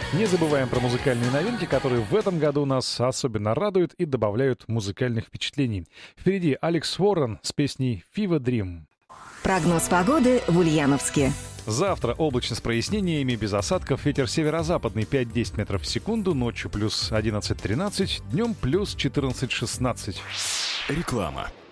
Не забываем про музыкальные новинки, которые в этом году нас особенно радуют и добавляют музыкальных впечатлений. Впереди Алекс Уоррен с песней «Fever Dream». Прогноз погоды в Ульяновске. Завтра облачно с прояснениями, без осадков, ветер северо-западный 5-10 метров в секунду, ночью плюс 11-13, днем плюс 14-16. Реклама.